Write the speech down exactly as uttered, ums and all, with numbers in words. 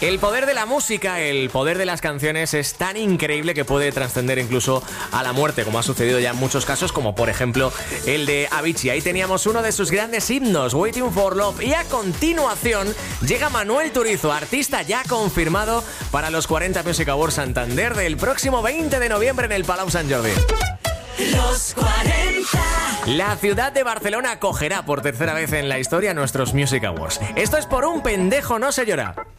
El poder de la música, el poder de las canciones es tan increíble que puede trascender incluso a la muerte, como ha sucedido ya en muchos casos, como por ejemplo el de Avicii. Ahí teníamos uno de sus grandes himnos, Waiting for Love. Y a continuación llega Manuel Turizo, artista ya confirmado para los cuarenta Music Awards Santander del próximo veinte de noviembre en el Palau Sant Jordi. Los cuarenta. La ciudad de Barcelona acogerá por tercera vez en la historia nuestros Music Awards. Esto es Por un pendejo no se llora.